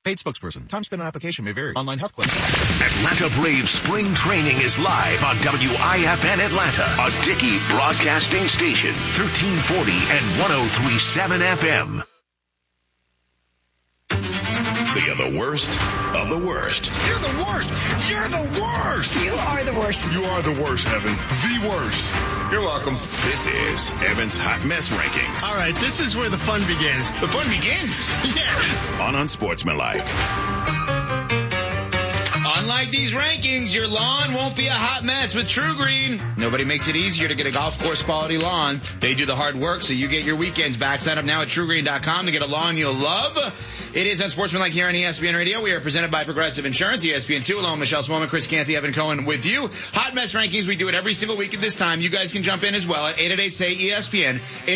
Paid spokesperson. Time spent on application may vary. Online health questions. Atlanta Braves spring training is live on WIFN Atlanta, a Dickey broadcasting station, 1340 and 103.7 FM. They are the worst of the worst. You're the worst. You're the worst. You are the worst. You are the worst, Evan. The worst. You're welcome. This is Evan's Hot Mess Rankings. All right, this is where the fun begins. The fun begins. Yeah. On Unsportsmanlike. Unlike these rankings, your lawn won't be a hot mess with True Green. Nobody makes it easier to get a golf course quality lawn. They do the hard work so you get your weekends back. Sign up now at TrueGreen.com to get a lawn you'll love. It is Unsportsmanlike here on ESPN Radio. We are presented by Progressive Insurance, ESPN2, along with Michelle Swolman, Chris Canty, Evan Cohen with you. Hot Mess Rankings, we do it every single week at this time. You guys can jump in as well at 888-SAY-ESPN,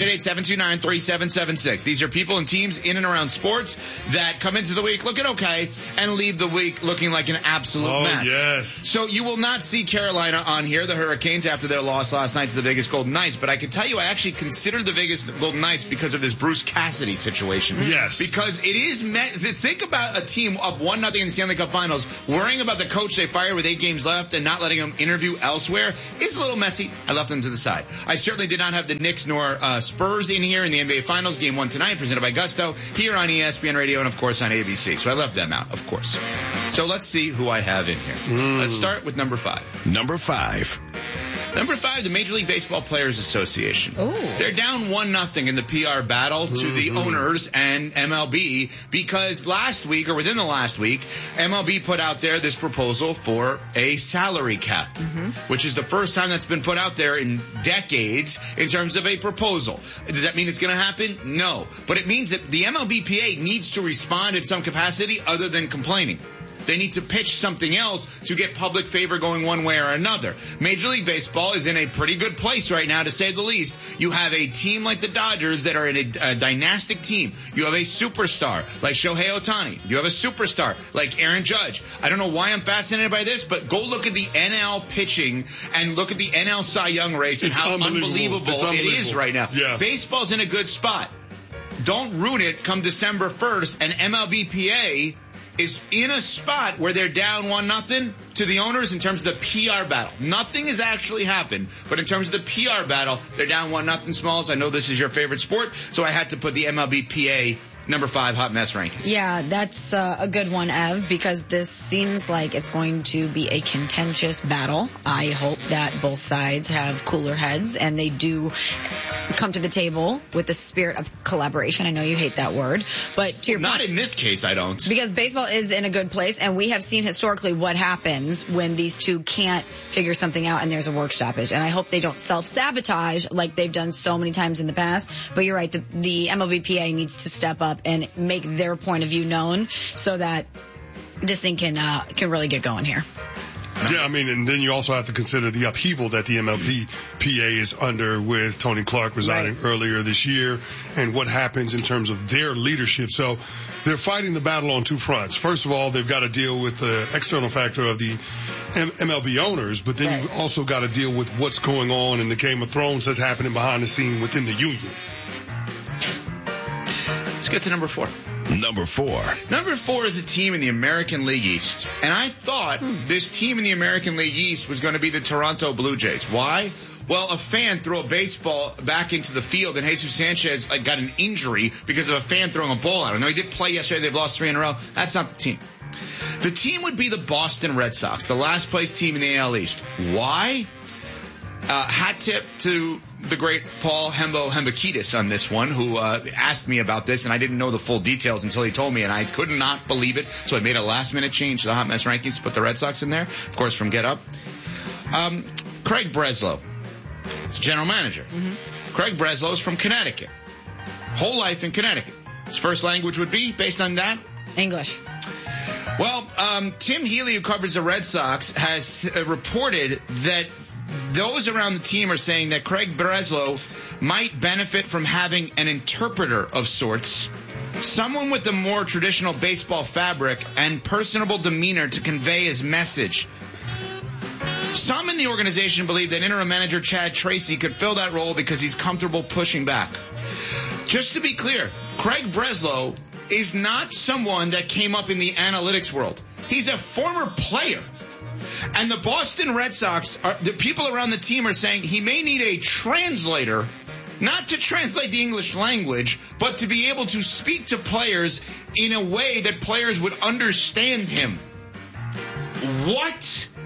888-729-3776. These are people and teams in and around sports that come into the week looking okay and leave the week looking like an absolute mess. Yes. So you will not see Carolina on here, the Hurricanes, after their loss last night to the Vegas Golden Knights. But I can tell you, I actually considered the Vegas Golden Knights because of this Bruce Cassidy situation. Yes. Because it is think about a team up 1-0 in the Stanley Cup Finals, worrying about the coach they fired with 8 games left and not letting him interview elsewhere. It's a little messy. I left them to the side. I certainly did not have the Knicks nor Spurs in here in the NBA Finals. Game 1 tonight, presented by Gusto, here on ESPN Radio and, of course, on ABC. So I left them out, of course. So let's see who I have in here. Let's start with number 5. Number 5. Number 5, the Major League Baseball Players Association. Ooh. They're down 1-0 in the PR battle to the owners and MLB because last week, or within the last week, MLB put out there this proposal for a salary cap, which is the first time that's been put out there in decades in terms of a proposal. Does that mean it's going to happen? No. But it means that the MLBPA needs to respond in some capacity other than complaining. They need to pitch something else to get public favor going one way or another. Major League Baseball is in a pretty good place right now, to say the least. You have a team like the Dodgers that are in a dynastic team. You have a superstar like Shohei Ohtani. You have a superstar like Aaron Judge. I don't know why I'm fascinated by this, but go look at the NL pitching and look at the NL Cy Young race and how unbelievable it is right now. Yeah. Baseball's in a good spot. Don't ruin it come December 1st, and MLBPA is in a spot where they're down 1-0 to the owners in terms of the PR battle. Nothing has actually happened, but in terms of the PR battle, they're down 1-0. Smalls, I know this is your favorite sport, so I had to put the MLBPA number 5 hot mess rankings. Yeah, that's a good one, Ev, because this seems like it's going to be a contentious battle. I hope that both sides have cooler heads and they do come to the table with the spirit of collaboration. I know you hate that word, but to your Not point, in this case, I don't. because baseball is in a good place, and we have seen historically what happens when these two can't figure something out and there's a work stoppage. And I hope they don't self-sabotage like they've done so many times in the past. But you're right, the MLBPA needs to step up and make their point of view known so that this thing can really get going here. Yeah, I mean, and then you also have to consider the upheaval that the MLBPA is under with Tony Clark resigning earlier this year and what happens in terms of their leadership. So they're fighting the battle on two fronts. First of all, they've got to deal with the external factor of the MLB owners, but then you've also got to deal with what's going on in the Game of Thrones that's happening behind the scene within the union. Let's get to number 4. Number 4. Number 4 is a team in the American League East. And I thought this team in the American League East was going to be the Toronto Blue Jays. Why? Well, a fan threw a baseball back into the field, and Jesus Sanchez got an injury because of a fan throwing a ball at him. Now, he did play yesterday. They've lost 3 in a row. That's not the team. The team would be the Boston Red Sox, the last place team in the AL East. Why? Hat tip to the great Paul Hembekides on this one, who asked me about this, and I didn't know the full details until he told me, and I could not believe it. So I made a last-minute change to the Hot Mess Rankings to put the Red Sox in there, of course, from Get Up. Craig Breslow is general manager. Craig Breslow is from Connecticut. Whole life in Connecticut. His first language would be, based on that? English. Well, Tim Healy, who covers the Red Sox, has reported that those around the team are saying that Craig Breslow might benefit from having an interpreter of sorts, someone with a more traditional baseball fabric and personable demeanor to convey his message. Some in the organization believe that interim manager Chad Tracy could fill that role because he's comfortable pushing back. Just to be clear, Craig Breslow is not someone that came up in the analytics world. He's a former player. And the Boston Red Sox, the people around the team are saying he may need a translator, not to translate the English language, but to be able to speak to players in a way that players would understand him. What?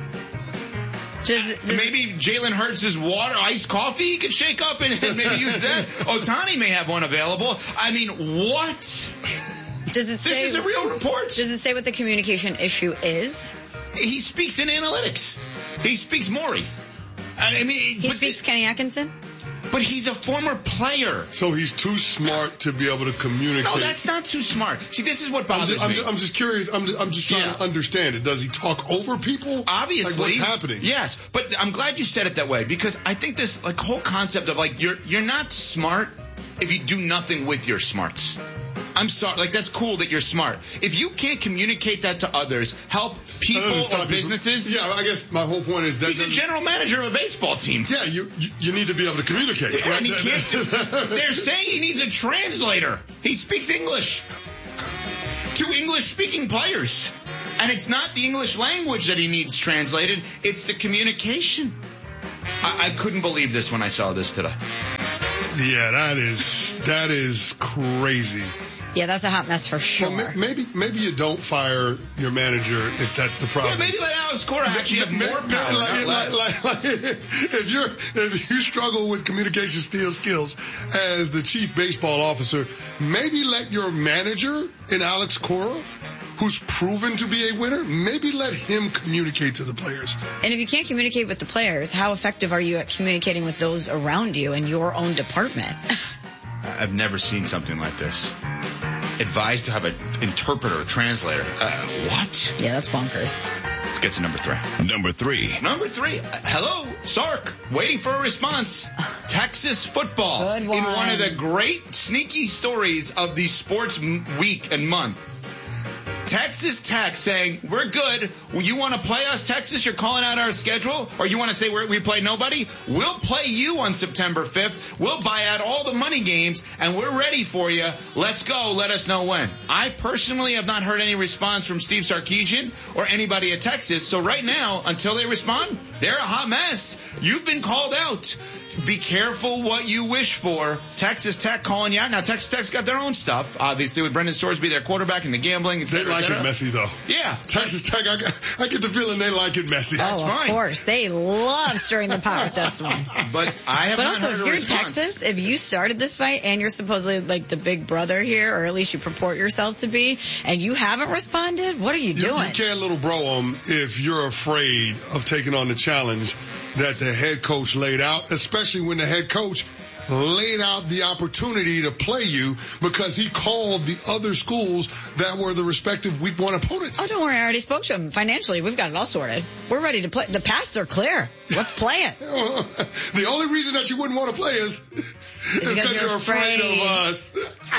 Maybe Jalen Hurts' iced coffee he could shake up and maybe use that. Ohtani may have one available. I mean, what? Does it say, this is a real report. Does it say what the communication issue is? He speaks in analytics. He speaks Maury. I mean, he speaks Kenny Atkinson? But he's a former player. So he's too smart to be able to communicate. No, that's not too smart. See, this is what bothers me. I'm just curious. I'm just trying to understand it. Does he talk over people? Obviously. Like, what's happening? Yes, but I'm glad you said it that way because I think this whole concept of you're not smart if you do nothing with your smarts. I'm sorry. That's cool that you're smart. If you can't communicate that to others, help people or businesses. Yeah, I guess my whole point is that he's a general manager of a baseball team. Yeah, you need to be able to communicate. Yeah, right? and he can't they're saying he needs a translator. He speaks English to English-speaking players. And it's not the English language that he needs translated. It's the communication. I couldn't believe this when I saw this today. Yeah, that is crazy. Yeah, that's a hot mess for sure. Well, maybe you don't fire your manager if that's the problem. Yeah, maybe let Alex Cora actually have more power, not less. If you struggle with communication skills as the chief baseball officer, maybe let your manager in Alex Cora, who's proven to be a winner, maybe let him communicate to the players. And if you can't communicate with the players, how effective are you at communicating with those around you in your own department? I've never seen something like this. Advised to have an interpreter or translator. What? Yeah, that's bonkers. Let's get to number 3. Number 3. Hello, Sark. Waiting for a response. Texas football. Good one. In one of the great sneaky stories of the sports week and month. Texas Tech saying, we're good. You want to play us, Texas? You're calling out our schedule? Or you want to say we play nobody? We'll play you on September 5th. We'll buy out all the money games, and we're ready for you. Let's go. Let us know when. I personally have not heard any response from Steve Sarkisian or anybody at Texas. So right now, until they respond, they're a hot mess. You've been called out. Be careful what you wish for. Texas Tech calling you out. Now, Texas Tech's got their own stuff, obviously, with Brendan Sorsby, their quarterback, and the gambling, etc. They like it messy, though. Yeah. Texas Tech, I get the feeling they like it messy. That's fine. Of course. They love stirring the pot with this one. But I have But not also, heard if a you're response. Texas, if you started this fight and you're supposedly like the big brother here, or at least you purport yourself to be, and you haven't responded, what are you doing? You can't little bro them if you're afraid of taking on the challenge that the head coach laid out, especially when the head coach laid out the opportunity to play you because he called the other schools that were the respective week 1 opponents. Oh, don't worry. I already spoke to him. Financially, we've got it all sorted. We're ready to play. The paths are clear. Let's play it. The only reason that you wouldn't want to play is because you're afraid of us.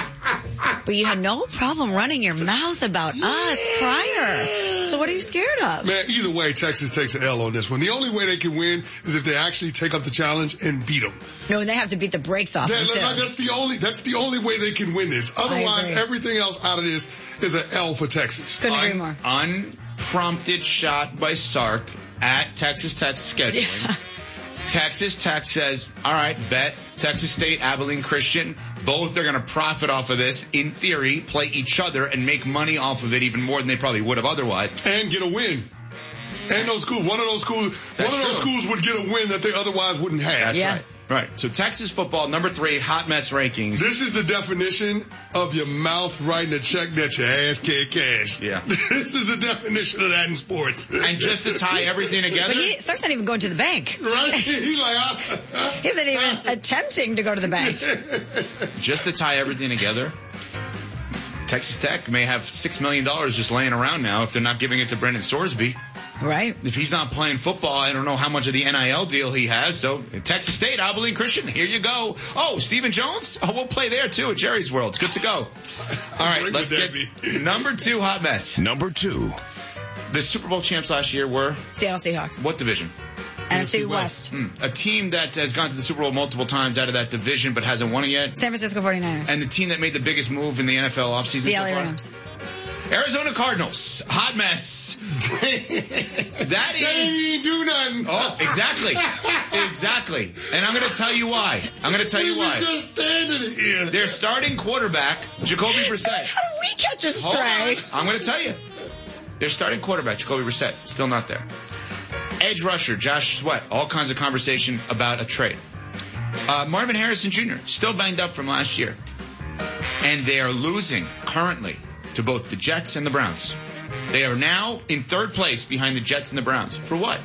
But you had no problem running your mouth about us prior. So what are you scared of? Man, either way, Texas takes an L on this one. The only way they can win is if they actually take up the challenge and beat them. No, and they have to beat the brakes off them, too. That's the only way they can win this. Otherwise, everything else out of this is an L for Texas. Couldn't agree more. Unprompted shot by Sark at Texas Tech's scheduling. Yeah. Texas Tech says, all right, bet Texas State, Abilene Christian, both are going to profit off of this, in theory, play each other and make money off of it even more than they probably would have otherwise. And get a win. And those schools, one of those schools would get a win that they otherwise wouldn't have. That's right. Right. So Texas football, number 3, hot mess rankings. This is the definition of your mouth writing a check that your ass can't cash. Yeah. This is the definition of that in sports. And just to tie everything together. But Sark's not even going to the bank. Right? He's like, he isn't even attempting to go to the bank. Just to tie everything together. Texas Tech may have $6 million just laying around now if they're not giving it to Brendan Sorsby. Right. If he's not playing football, I don't know how much of the NIL deal he has. So Texas State, Abilene Christian, here you go. Oh, Stephen Jones? Oh, we'll play there too at Jerry's World. Good to go. All right, let's get number 2 hot mess. Number 2. The Super Bowl champs last year were? Seattle Seahawks. What division? NFC West. A team that has gone to the Super Bowl multiple times out of that division but hasn't won it yet. San Francisco 49ers. And the team that made the biggest move in the NFL offseason The so LA far. Rams. Arizona Cardinals. Hot mess. That They is... ain't do nothing. Oh, exactly. Exactly. And I'm going to tell you why. We was just standing here. Their starting quarterback, Jacoby Brissett. How do we get this Hold straight? on. I'm going to tell you. Their starting quarterback, Jacoby Brissett, still not there. Edge rusher, Josh Sweat, all kinds of conversation about a trade. Marvin Harrison Jr., still banged up from last year. And they are losing currently to both the Jets and the Browns. They are now in third place behind the Jets and the Browns. For what?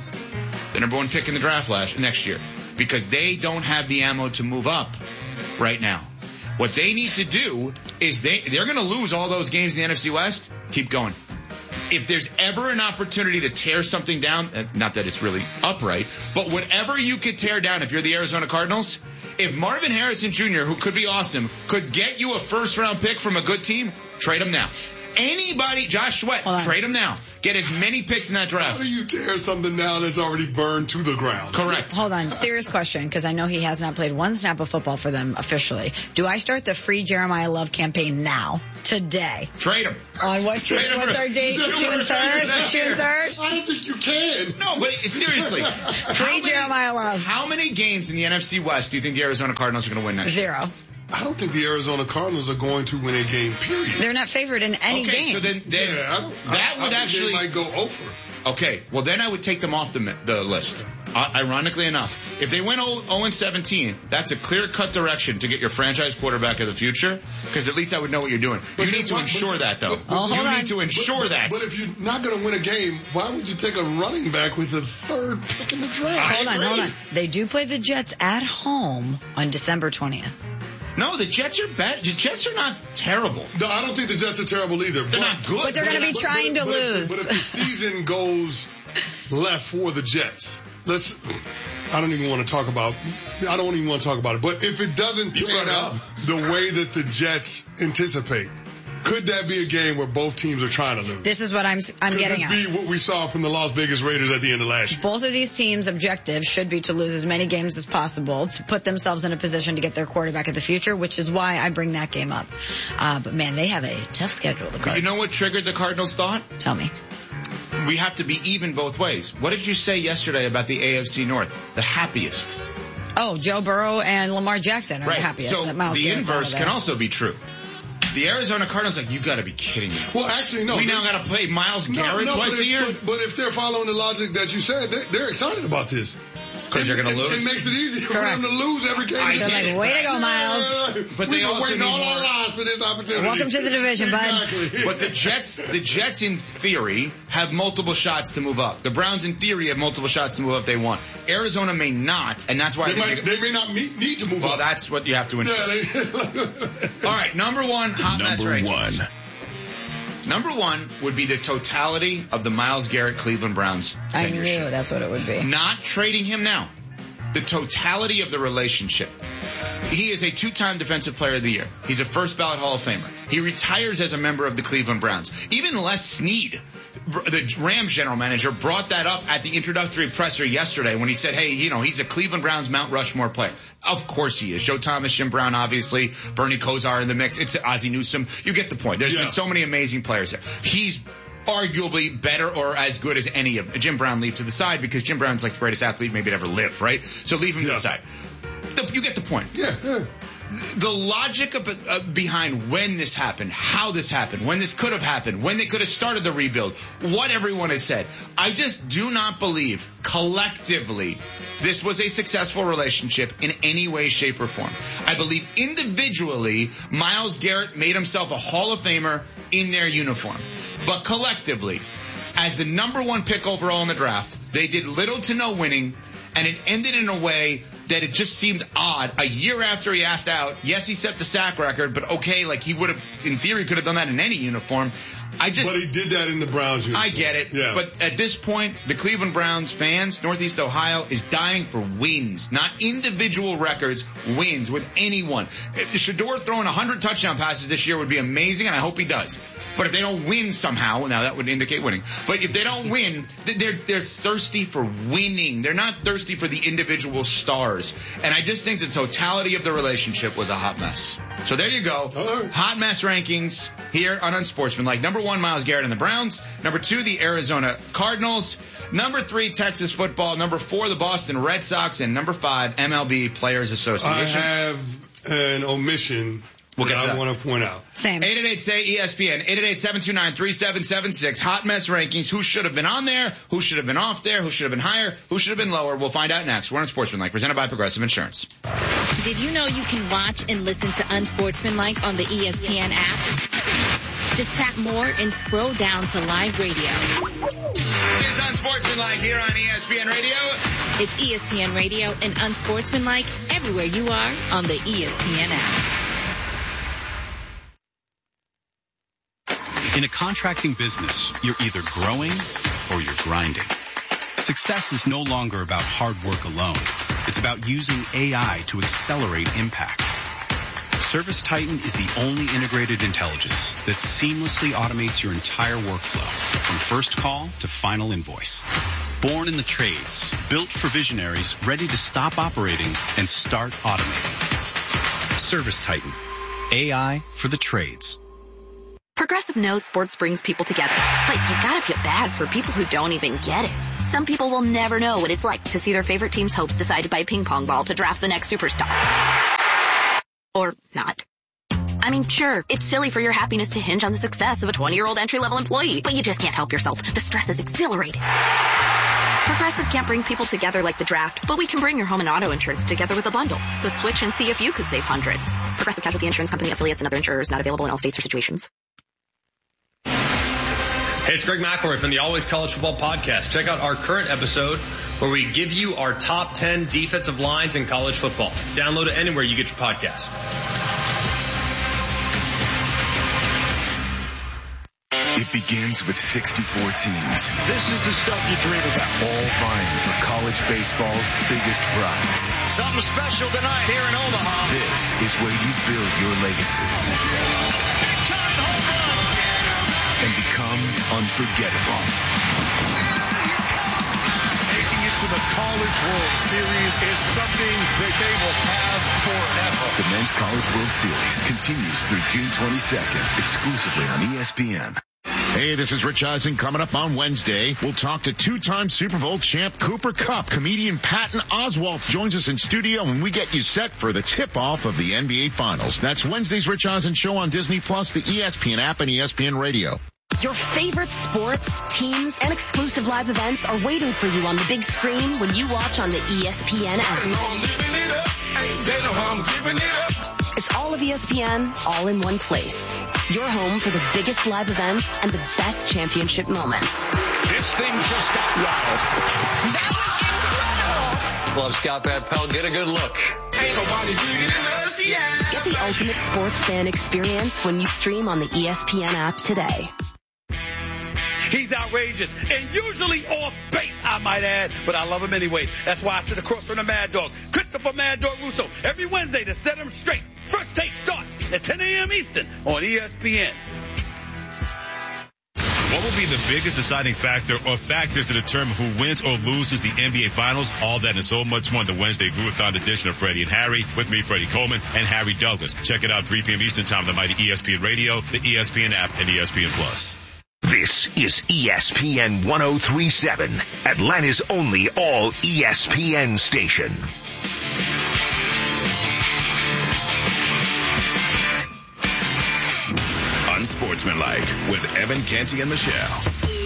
The number one pick in the draft next year. Because they don't have the ammo to move up right now. What they need to do is they're going to lose all those games in the NFC West. Keep going. If there's ever an opportunity to tear something down, not that it's really upright, but whatever you could tear down if you're the Arizona Cardinals, if Marvin Harrison Jr., who could be awesome, could get you a first-round pick from a good team, trade him now. Anybody, Josh Sweat, trade him now. Get as many picks in that draft. How do you tear something down that's already burned to the ground? Correct. Hold on. Serious question, because I know he has not played one snap of football for them officially. Do I start the free Jeremiah Love campaign now? Today? Trade him. On what? Trade him. What's our date? June 3rd? June 3rd? I don't think you can. No, but seriously. Free Jeremiah Love. How many games in the NFC West do you think the Arizona Cardinals are going to win next year? 0. I don't think the Arizona Cardinals are going to win a game, period. They're not favored in any game. So then I think actually they might go over. Okay, well then I would take them off the list. Ironically enough, if they win 0-17, that's a clear-cut direction to get your franchise quarterback of the future, because at least I would know what you're doing. You need to ensure that, though. You need to ensure that. But if you're not going to win a game, why would you take a running back with the third pick in the draft? Hold on. They do play the Jets at home on December 20th. No, the Jets are bad. The Jets are not terrible. No, I don't think the Jets are terrible either. They're not good. But they're going to be trying to lose. But if the season goes left for the Jets, I don't even want to talk about it. But if it doesn't pan out the way that the Jets anticipate, could that be a game where both teams are trying to lose? This is what I'm getting at. Could this be what we saw from the Las Vegas Raiders at the end of last year? Both of these teams' objectives should be to lose as many games as possible to put themselves in a position to get their quarterback of the future, which is why I bring that game up. But man, they have a tough schedule. The Cardinals. You know what triggered the Cardinals' thought? Tell me. We have to be even both ways. What did you say yesterday about the AFC North? The happiest. Oh, Joe Burrow and Lamar Jackson are the happiest. So the inverse can also be true. The Arizona Cardinals, you got to be kidding me. Well, actually, no. We now got to play Myles Garrett twice a year? But if they're following the logic that you said, they're excited about this. Because you're going to lose? It makes it easier for them to lose every game. They're like, way to go, Miles. But they also waiting need all our more. lives for this opportunity. Welcome to the division, exactly. bud. But the Jets in theory have multiple shots to move up. The Browns in theory have multiple shots to move up if they want. Arizona may not, and that's why they may not need to move up. Well, that's what you have to ensure. Yeah, all right, number one, hot mess rankings. Number one would be the totality of the Myles Garrett Cleveland Browns tenureship. I knew that's what it would be. Not trading him now. The totality of the relationship. He is a 2-time Defensive Player of the Year. He's a first-ballot Hall of Famer. He retires as a member of the Cleveland Browns. Even Les Snead, the Rams general manager, brought that up at the introductory presser yesterday when he said, hey, he's a Cleveland Browns Mount Rushmore player. Of course he is. Joe Thomas, Jim Brown, obviously. Bernie Kosar in the mix. It's Ozzie Newsome. You get the point. There's been so many amazing players there. He's arguably better or as good as any of them. Jim Brown leave to the side because Jim Brown's like the greatest athlete maybe to ever live, right? So leave him to the side. You get the point. Yeah. The logic behind when this happened, how this happened, when this could have happened, when they could have started the rebuild, what everyone has said. I just do not believe collectively this was a successful relationship in any way, shape, or form. I believe individually Myles Garrett made himself a Hall of Famer in their uniform. But collectively, as the number one pick overall in the draft, they did little to no winning, and it ended in a way that it just seemed odd. A year after he asked out, yes, he set the sack record, but okay, like he would have, in theory, could have done that in any uniform. But he did that in the Browns uniform. I get it. Yeah. But at this point, the Cleveland Browns fans, Northeast Ohio, is dying for wins. Not individual records, wins with anyone. Shedeur throwing 100 touchdown passes this year would be amazing, and I hope he does. But if they don't win somehow, now that would indicate winning. But if they don't win, they're thirsty for winning. They're not thirsty for the individual stars. And I just think the totality of the relationship was a hot mess. So there you go. Hot mess rankings here on Unsportsmanlike. Number 1, Myles Garrett and the Browns. Number 2, the Arizona Cardinals. Number 3, Texas football. Number 4, the Boston Red Sox. And number 5, MLB Players Association. I have an omission that I want to point out. Same. 888-SAY-ESPN. 888-729-3776. Hot mess rankings. Who should have been on there? Who should have been off there? Who should have been higher? Who should have been lower? We'll find out next. We're on Sportsmanlike, presented by Progressive Insurance. Did you know you can watch and listen to Unsportsmanlike on the ESPN app? Just tap more and scroll down to live radio. It's Unsportsmanlike here on ESPN Radio. It's ESPN Radio and Unsportsmanlike everywhere you are on the ESPN app. In a contracting business, you're either growing or you're grinding. Success is no longer about hard work alone. It's about using AI to accelerate impact. ServiceTitan is the only integrated intelligence that seamlessly automates your entire workflow, from first call to final invoice. Born in the trades, built for visionaries ready to stop operating and start automating. ServiceTitan, AI for the trades. Progressive knows sports brings people together, but you gotta feel bad for people who don't even get it. Some people will never know what it's like to see their favorite team's hopes decide to buy a ping pong ball to draft the next superstar. Or not. I mean, sure, it's silly for your happiness to hinge on the success of a 20-year-old entry-level employee, but you just can't help yourself. The stress is exhilarating. Progressive can't bring people together like the draft, but we can bring your home and auto insurance together with a bundle. So switch and see if you could save hundreds. Progressive Casualty Insurance Company, affiliates, and other insurers not available in all states or situations. Hey, it's Greg McElroy from the Always College Football Podcast. Check out our current episode where we give you our top 10 defensive lines in college football. Download it anywhere you get your podcast. It begins with 64 teams. This is the stuff you dream about. All vying for college baseball's biggest prize. Something special tonight here in Omaha. This is where you build your legacy. Big time home run. And become unforgettable. Making it to the College World Series is something that they will have forever. The Men's College World Series continues through June 22nd, exclusively on ESPN. Hey, this is Rich Eisen. Coming up on Wednesday, we'll talk to two-time Super Bowl champ Cooper Kupp. Comedian Patton Oswalt joins us in studio when we get you set for the tip-off of the NBA Finals. That's Wednesday's Rich Eisen Show on Disney+, the ESPN app, and ESPN Radio. Your favorite sports, teams, and exclusive live events are waiting for you on the big screen when you watch on the ESPN app. It's all of ESPN, all in one place. Your home for the biggest live events and the best championship moments. This thing just got wild. That was incredible. Love Scott Van Pelt. Get a good look. Ain't nobody beating us yet. Get the ultimate sports fan experience when you stream on the ESPN app today. He's outrageous and usually off base, I might add, but I love him anyways. That's why I sit across from the Mad Dog, Christopher Mad Dog Russo, every Wednesday to set him straight. First Take starts at 10 a.m. Eastern on ESPN. What will be the biggest deciding factor or factors to determine who wins or loses the NBA Finals? All that and so much more on the Wednesday Groovathon edition of Freddie and Harry. With me, Freddie Coleman and Harry Douglas. Check it out 3 p.m. Eastern Time on the mighty ESPN Radio, the ESPN app, and ESPN Plus. This is ESPN 103.7, Atlanta's only all ESPN station. Unsportsmanlike with Evan Canty and Michelle.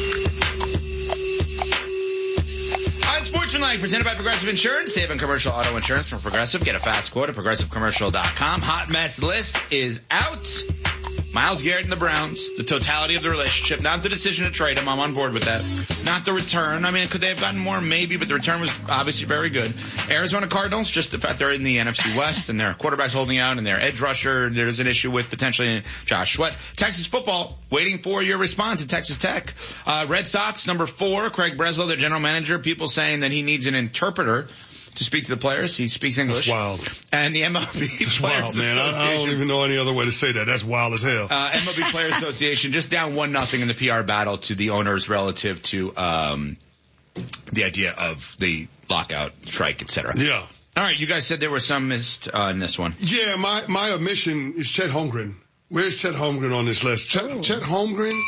Unsportsmanlike, presented by Progressive Insurance. Save on commercial auto insurance from Progressive. Get a fast quote at progressivecommercial.com. Hot mess list is out. Myles Garrett and the Browns, the totality of the relationship, not the decision to trade him. I'm on board with that. Not the return. I mean, could they have gotten more? Maybe, but the return was obviously very good. Arizona Cardinals, just the fact they're in the NFC West and their quarterback's holding out and their edge rusher, there's an issue with potentially Josh Sweat. Texas football, waiting for your response at Texas Tech. Red Sox, number 4, Craig Breslow, their general manager, people saying that he needs an interpreter to speak to the players. He speaks English. That's wild. And the MLB That's Players wild, man. Association. I don't even know any other way to say that. That's wild as hell. MLB Players Association just down 1-0 in the PR battle to the owners relative to the idea of the lockout, strike, etc. Yeah. All right, you guys said there were some missed in this one. Yeah, my omission is Chet Holmgren. Where's Chet Holmgren on this list? Chet Holmgren,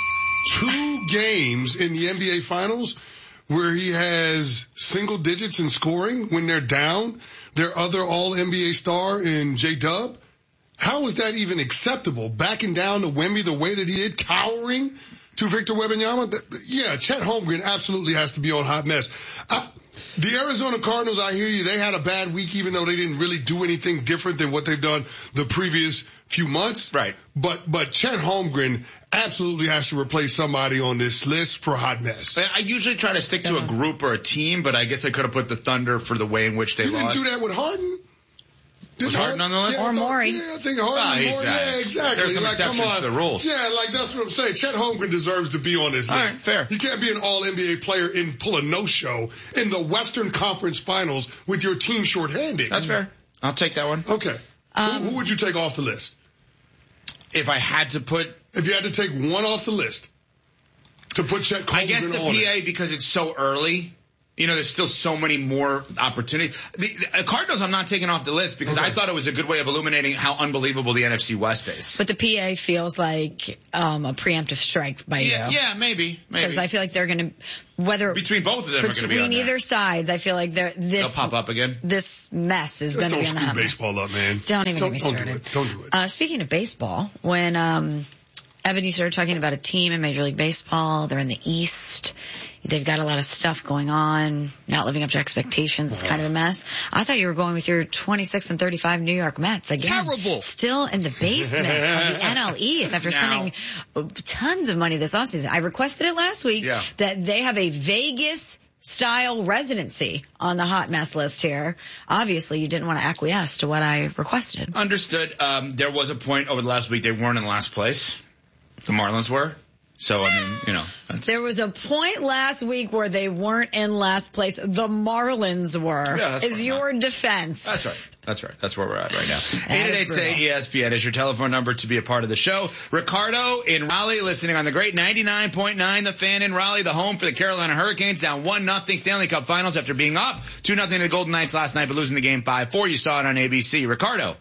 2 games in the NBA Finals where he has single digits in scoring when they're down. Their other all-NBA star in J-Dub. How is that even acceptable? Backing down to Wemby the way that he did, cowering to Victor Wembanyama? Yeah, Chet Holmgren absolutely has to be on Hot Mess. The Arizona Cardinals, I hear you, they had a bad week even though they didn't really do anything different than what they've done the previous few months. Right. But Chet Holmgren absolutely has to replace somebody on this list for Hot Mess. I usually try to stick to a group or a team, but I guess I could have put the Thunder for the way in which they lost. You didn't do that with Harden? Was Harden on the list? Yeah, or Morey. Yeah, I think Harden and Morey. Yeah, exactly. There's some like, exceptions to the rules. Yeah, like that's what I'm saying. Chet Holmgren deserves to be on this list. All right, fair. You can't be an all-NBA player and pull a no-show in the Western Conference Finals with your team shorthanded. That's fair. I'll take that one. Okay. Who would you take off the list? If I had to put... If you had to take one off the list to put Chet Holmgren on I guess the PA, because it's so early... You know, there's still so many more opportunities. The Cardinals I'm not taking off the list because I thought it was a good way of illuminating how unbelievable the NFC West is. But the PA feels like a preemptive strike by you. Yeah, maybe. Because I feel like they're going to, between both of them are going to be on between either sides, I feel like they'll pop up again. This mess is going to be on the Don't screw baseball up, man. Don't even get me started. Don't do it. Speaking of baseball, when Evan, you started talking about a team in Major League Baseball, they're in the East. They've got a lot of stuff going on, not living up to expectations. It's kind of a mess. I thought you were going with your 26 and 35 New York Mets. Again, terrible. Still in the basement of the NL East after spending tons of money this offseason. I requested it last week that they have a Vegas-style residency on the hot mess list here. Obviously, you didn't want to acquiesce to what I requested. Understood. There was a point over the last week they weren't in last place. The Marlins were. So, I mean, you know. There was a point last week where they weren't in last place. The Marlins were. Yeah, that's your defense. That's right. That's where we're at right now. 888-SAY-ESPN is your telephone number to be a part of the show. Ricardo in Raleigh listening on the great 99.9 The Fan in Raleigh, the home for the Carolina Hurricanes, down 1-0 Stanley Cup Finals after being up 2-0 to the Golden Knights last night but losing the game 5-4. You saw it on ABC. Ricardo.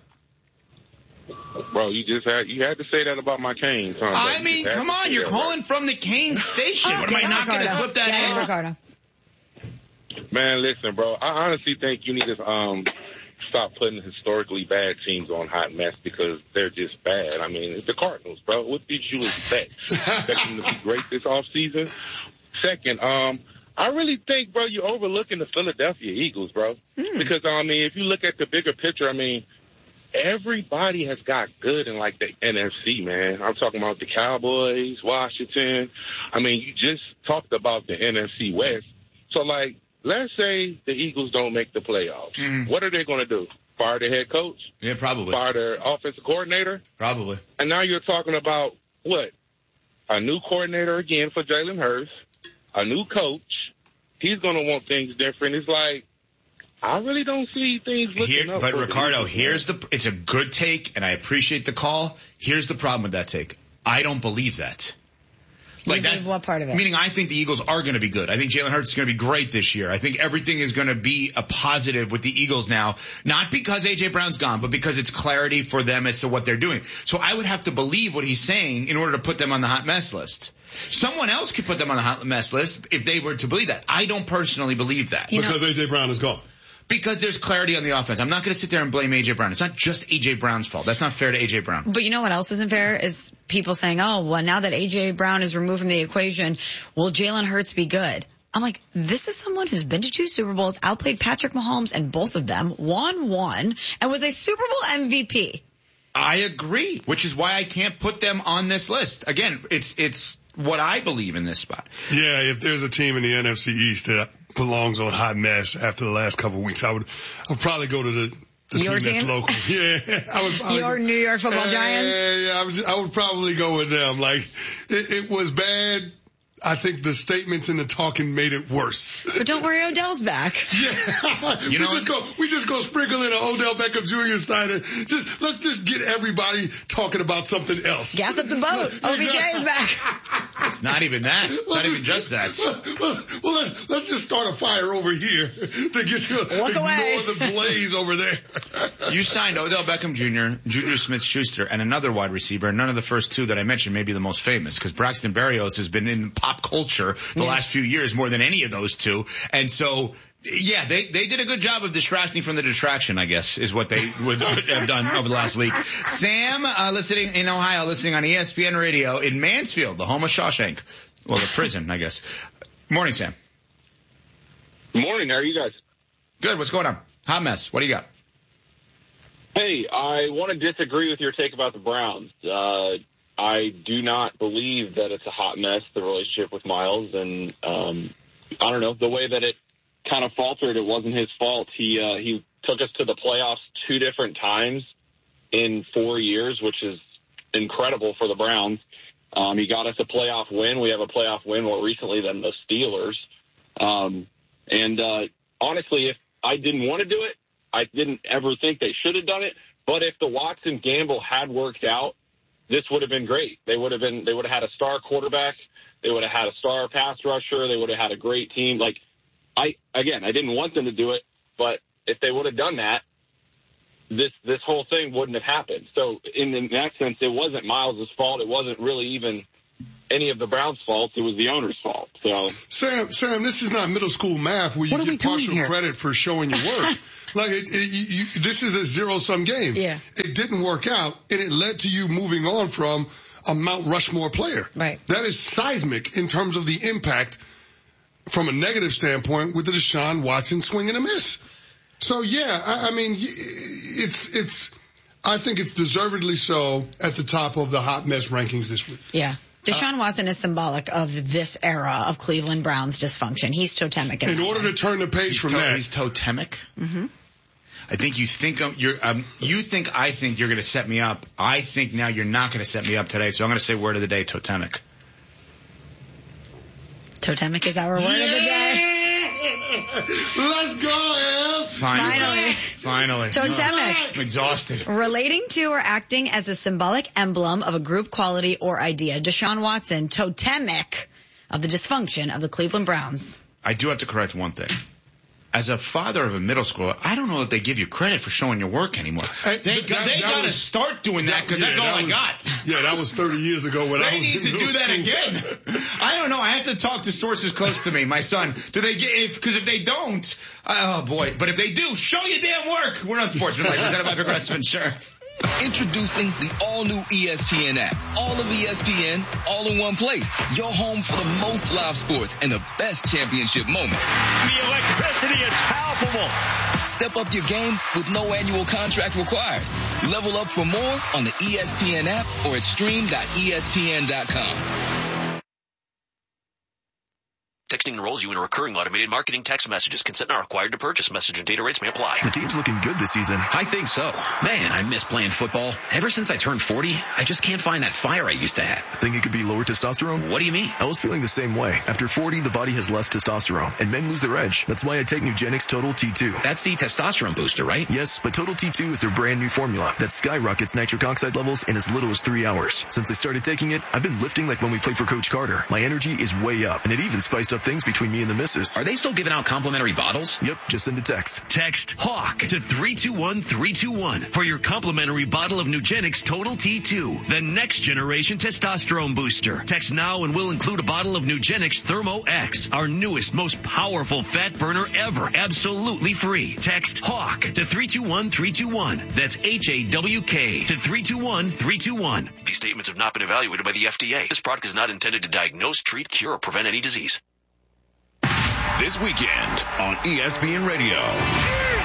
Bro, you had to say that about my Canes, huh? I mean, come on, you're calling from the Canes station. What am I not going to slip that in? Ricardo. Man, listen, bro, I honestly think you need to stop putting historically bad teams on hot mess because they're just bad. I mean, it's the Cardinals, bro. What did you expect? Expect them to be great this offseason? Second, I really think, bro, you're overlooking the Philadelphia Eagles, bro. Because, I mean, if you look at the bigger picture, I mean, everybody has got good in, like, the NFC, man. I'm talking about the Cowboys, Washington. I mean, you just talked about the NFC West. So, like, let's say the Eagles don't make the playoffs. What are they going to do? Fire the head coach? Yeah, probably. Fire their offensive coordinator? Probably. And now you're talking about, what? A new coordinator again for Jalen Hurts, a new coach. He's going to want things different. It's like, I really don't see things looking up. But Ricardo, it's a good take, and I appreciate the call. Here's the problem with that take. I don't believe that. Like that, what part of it? Meaning I think the Eagles are going to be good. I think Jalen Hurts is going to be great this year. I think everything is going to be a positive with the Eagles now, not because A.J. Brown's gone, but because it's clarity for them as to what they're doing. So I would have to believe what he's saying in order to put them on the hot mess list. Someone else could put them on the hot mess list if they were to believe that. I don't personally believe that. Because A.J. Brown is gone. Because there's clarity on the offense. I'm not going to sit there and blame A.J. Brown. It's not just A.J. Brown's fault. That's not fair to A.J. Brown. But you know what else isn't fair is people saying, oh, well, now that A.J. Brown is removed from the equation, will Jalen Hurts be good? I'm like, this is someone who's been to 2 Super Bowls, outplayed Patrick Mahomes in both of them, won one, and was a Super Bowl MVP. I agree, which is why I can't put them on this list. Again, it's what I believe in this spot. Yeah, if there's a team in the NFC East that belongs on hot mess after the last couple of weeks, I would probably go to the Your team that's local. Yeah, I would probably Your New York Football Giants? Yeah, I would probably go with them. Like, it was bad. I think the statements and the talking made it worse. But don't worry, Odell's back. Yeah. we just go sprinkle in an Odell Beckham Jr. Steiner. Let's just get everybody talking about something else. Gas up the boat. OBJ is back. It's not even that. It's not even just that. Well, let's just start a fire over here to get you ignore the blaze over there. You signed Odell Beckham Jr., Juju Smith-Schuster, and another wide receiver. None of the first two that I mentioned may be the most famous, because Braxton Berrios has been in pop culture the last few years more than any of those two. And so, yeah, they did a good job of distracting from the distraction, I guess, is what they would have done over the last week. Sam, listening in Ohio, listening on ESPN Radio in Mansfield, the home of Shawshank. Well, the prison, I guess. Morning, Sam. Morning. How are you guys? Good. What's going on? Hot mess. What do you got? Hey, I want to disagree with your take about the Browns. I do not believe that it's a hot mess, the relationship with Miles. And I don't know, the way that it kind of faltered, it wasn't his fault. He took us to the playoffs 2 different times in 4 years, which is incredible for the Browns. He got us a playoff win. We have a playoff win more recently than the Steelers. Honestly, if I didn't want to do it, I didn't ever think they should have done it. But if the Watson gamble had worked out, this would have been great. They would have had a star quarterback. They would have had a star pass rusher. They would have had a great team. Like, I didn't want them to do it, but if they would have done that, this whole thing wouldn't have happened. So in that sense, it wasn't Miles' fault. It wasn't really even any of the Browns' fault. It was the owner's fault. So Sam, this is not middle school math where you get partial credit for showing your work. Like, this is a zero-sum game. Yeah. It didn't work out, and it led to you moving on from a Mount Rushmore player. Right. That is seismic in terms of the impact from a negative standpoint with the Deshaun Watson swing and a miss. So, yeah, I mean, I think it's deservedly so at the top of the hot mess rankings this week. Yeah. Deshaun Watson is symbolic of this era of Cleveland Browns dysfunction. He's totemic. In order to turn the page from that. He's totemic? Mm-hmm. I think you think I think you're going to set me up. I think now you're not going to set me up today, so I'm going to say word of the day, totemic. Totemic is our word of the day. Let's go, Em. Finally. Totemic. I'm exhausted. Relating to or acting as a symbolic emblem of a group, quality, or idea. Deshaun Watson, totemic of the dysfunction of the Cleveland Browns. I do have to correct one thing. As a father of a middle schooler, I don't know that they give you credit for showing your work anymore. They got to start doing that because that's all I got. Yeah, that was 30 years ago when I was They need to do that again. I don't know. I have to talk to sources close to me. My son, do they get? Because if they don't, oh boy. But if they do, show your damn work. We're on Sports Related. Presented by Progressive Insurance. Introducing the all-new ESPN app. All of ESPN, all in one place. Your home for the most live sports and the best championship moments. The electricity is palpable. Step up your game with no annual contract required. Level up for more on the ESPN app or at stream.espn.com. Texting enrolls you in a recurring automated marketing text messages. Consent not required to purchase. Message and data rates may apply. The team's looking good this season. I think so. Man, I miss playing football. Ever since I turned 40, I just can't find that fire I used to have. Think it could be lower testosterone? What do you mean? I was feeling the same way. After 40, the body has less testosterone, and men lose their edge. That's why I take Nugenix Total T2. That's the testosterone booster, right? Yes, but Total T2 is their brand new formula that skyrockets nitric oxide levels in as little as 3 hours. Since I started taking it, I've been lifting like when we played for Coach Carter. My energy is way up, and it even spiced up things between me and the missus. Are they still giving out complimentary bottles? Yep, just send a text. Text HAWK to 321-321 for your complimentary bottle of Nugenix Total T2, the next generation testosterone booster. Text now and we'll include a bottle of Nugenix Thermo X, our newest, most powerful fat burner ever, absolutely free. Text HAWK to 321-321. That's HAWK to 321-321. These statements have not been evaluated by the FDA. This product is not intended to diagnose, treat, cure, or prevent any disease. This weekend on ESPN Radio.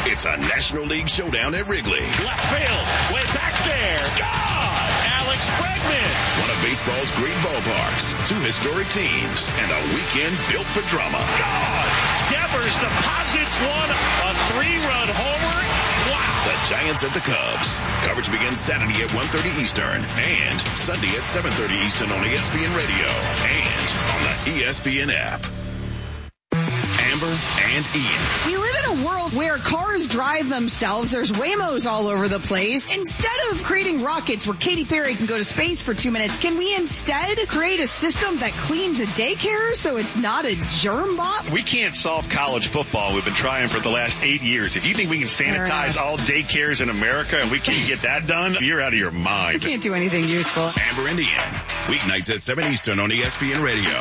It's a National League showdown at Wrigley. Left field, way back there. God! Alex Bregman. One of baseball's great ballparks, two historic teams, and a weekend built for drama. God! Devers deposits one, a 3-run homer. Wow! The Giants at the Cubs. Coverage begins Saturday at 1:30 Eastern and Sunday at 7:30 Eastern on ESPN Radio and on the ESPN app. Amber and Ian. We live in a world where cars drive themselves. There's Waymos all over the place. Instead of creating rockets where Katy Perry can go to space for 2 minutes, can we instead create a system that cleans a daycare so it's not a germ bomb? We can't solve college football. We've been trying for the last 8 years. If you think we can sanitize all daycares in America and we can't get that done, you're out of your mind. We can't do anything useful. Amber and Ian. Weeknights at 7 Eastern on ESPN Radio.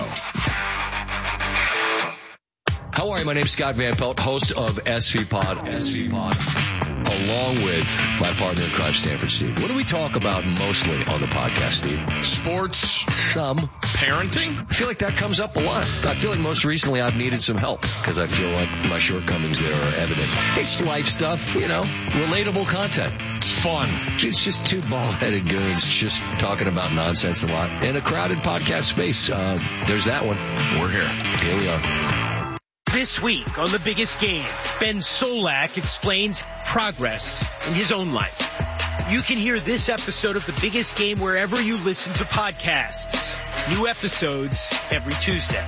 How are you? My name's Scott Van Pelt, host of SV Pod, along with my partner in crime, Stanford Steve. What do we talk about mostly on the podcast, Steve? Sports. Some. Parenting. I feel like that comes up a lot. I feel like most recently I've needed some help because I feel like my shortcomings there are evident. It's life stuff, relatable content. It's fun. It's just two bald-headed goons just talking about nonsense a lot in a crowded podcast space. There's that one. We're here. Here we are. This week on The Biggest Game, Ben Solak explains progress in his own life. You can hear this episode of The Biggest Game wherever you listen to podcasts. New episodes every Tuesday.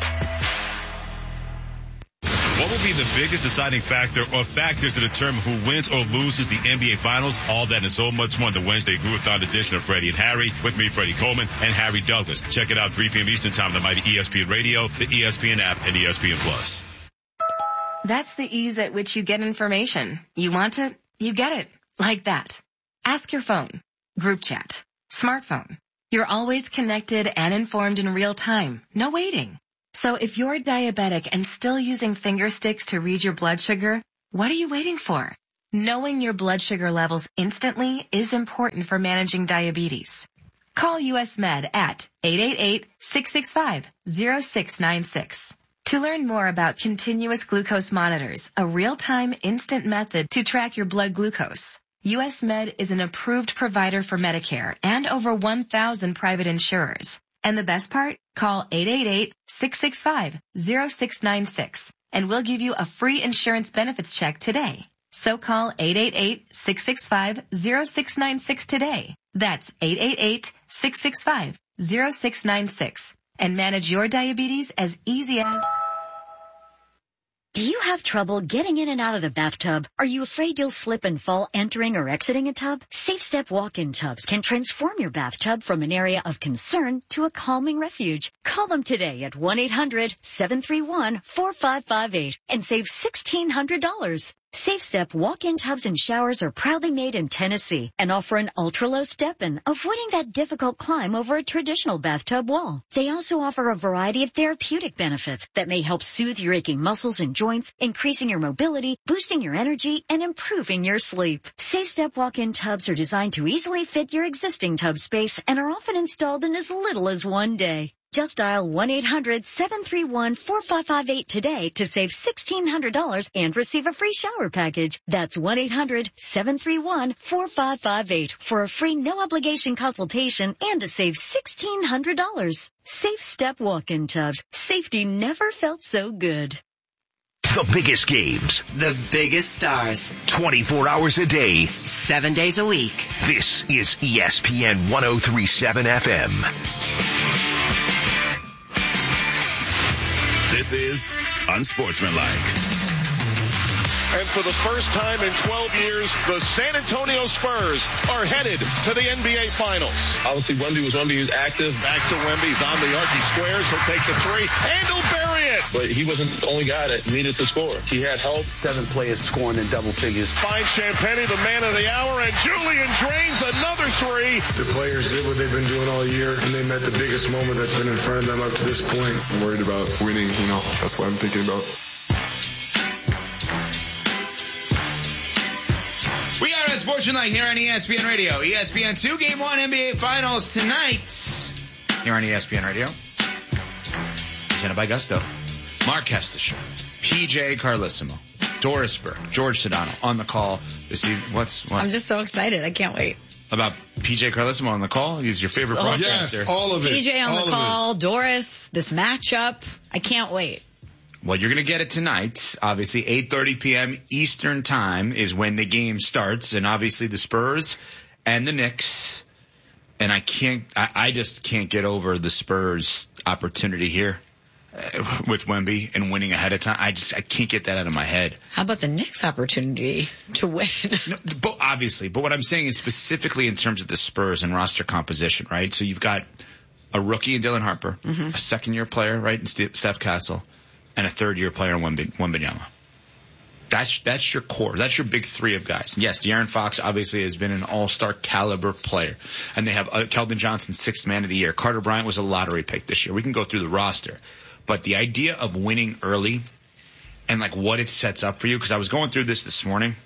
What will be the biggest deciding factor or factors to determine who wins or loses the NBA Finals? All that and so much more on the Wednesday Groovathon edition of Freddie and Harry. With me, Freddie Coleman and Harry Douglas. Check it out 3 p.m. Eastern Time on the mighty ESPN Radio, the ESPN app, and ESPN Plus. That's the ease at which you get information. You want it, you get it. Like that. Ask your phone. Group chat. Smartphone. You're always connected and informed in real time. No waiting. So if you're diabetic and still using finger sticks to read your blood sugar, what are you waiting for? Knowing your blood sugar levels instantly is important for managing diabetes. Call US Med at 888-665-0696. To learn more about continuous glucose monitors, a real-time instant method to track your blood glucose, US Med is an approved provider for Medicare and over 1,000 private insurers. And the best part? Call 888-665-0696 and we'll give you a free insurance benefits check today. So call 888-665-0696 today. That's 888-665-0696. And manage your diabetes as easy as... Do you have trouble getting in and out of the bathtub? Are you afraid you'll slip and fall entering or exiting a tub? Safe Step walk-in tubs can transform your bathtub from an area of concern to a calming refuge. Call them today at 1-800-731-4558 and save $1,600. Safe Step walk-in tubs and showers are proudly made in Tennessee and offer an ultra-low step-in, avoiding that difficult climb over a traditional bathtub wall. They also offer a variety of therapeutic benefits that may help soothe your aching muscles and joints, increasing your mobility, boosting your energy, and improving your sleep. Safe Step walk-in tubs are designed to easily fit your existing tub space and are often installed in as little as 1 day. Just dial 1-800-731-4558 today to save $1,600 and receive a free shower package. That's 1-800-731-4558 for a free no-obligation consultation and to save $1,600. Safe Step walk-in tubs. Safety never felt so good. The biggest games. The biggest stars. 24 hours a day. 7 days a week. This is ESPN 103.7 FM. This is Unsportsmanlike. And for the first time in 12 years, the San Antonio Spurs are headed to the NBA Finals. Obviously, Wemby was active. Back to Wemby. He's on the arc. He squares. He'll take the three. And he'll bury it. But he wasn't the only guy that needed to score. He had help. 7 players scoring in double figures. Finds Champagnie, the man of the hour, and Julian drains another three. The players did what they've been doing all year, and they met the biggest moment that's been in front of them up to this point. I'm worried about winning, that's what I'm thinking about. We are at Sportsmanlike here on ESPN Radio. ESPN 2 Game 1 NBA Finals tonight here on ESPN Radio. Presented by Gusto. Mark Kestisher. PJ Carlissimo. Dorisburg. George Sedano on the call. What? I'm just so excited. I can't wait. About PJ Carlesimo on the call? He's your favorite broadcaster. Yes, all of it. PJ on the call, Doris, this matchup. I can't wait. Well, you're going to get it tonight. Obviously, 8:30 p.m. Eastern Time is when the game starts. And obviously the Spurs and the Knicks. And I just can't get over the Spurs opportunity here with Wemby and winning ahead of time. I can't get that out of my head. How about the Knicks' opportunity to win? But what I'm saying is specifically in terms of the Spurs and roster composition, right? So you've got a rookie in Dylan Harper, a second-year player, right, in Steph Castle, and a third-year player in Wembanyama. That's your core. That's your big three of guys. Yes, De'Aaron Fox obviously has been an all-star caliber player. And they have Keldon Johnson, 6th man of the year. Carter Bryant was a lottery pick this year. We can go through the roster. But the idea of winning early and like what it sets up for you, because I was going through this morning.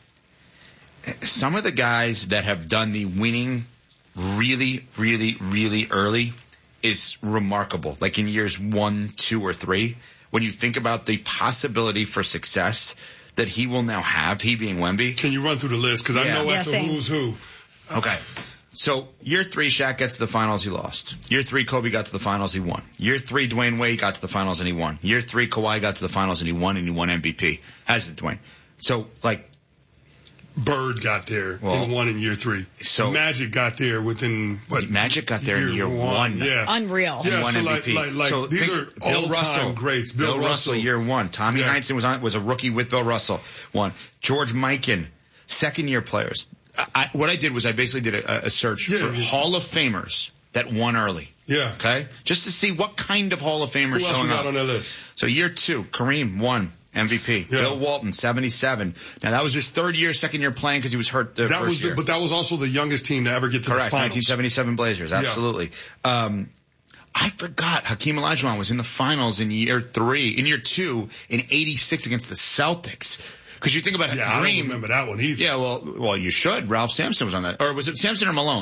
Some of the guys that have done the winning really, really, really early is remarkable. Like in years 1, 2, or 3, when you think about the possibility for success that he will now have, he being Wemby. Can you run through the list? Because I know that's who's who. Okay. So, year 3, Shaq gets to the finals, he lost. Year 3, Kobe got to the finals, he won. Year 3, Dwayne Wade got to the finals and he won. Year 3, Kawhi got to the finals and he won MVP. As did Dwayne. So, like. Bird got there and won in year 3. So Magic got there within Magic got there in year 1. Yeah. Unreal. Yeah, won so MVP. like these are all-time greats. Bill Russell, year 1. Tommy Heinsohn was a rookie with Bill Russell. 1. George Mikan, second-year players. What I did was I basically did a search for Hall of Famers that won early. Yeah. Okay? Just to see what kind of Hall of Famers showing up. Who else we got on that list? So year 2, Kareem won MVP. Yeah. Bill Walton, 77. Now that was his third year, second year playing because he was hurt the first year. But that was also the youngest team to ever get to the finals. 1977 Blazers. Absolutely. Yeah. I forgot Hakeem Olajuwon was in the finals in year 3, in year 2, in 86 against the Celtics. Because you think about Dream. I don't remember that one either. Yeah, well, you should. Ralph Sampson was on that. Or was it Sampson or Malone?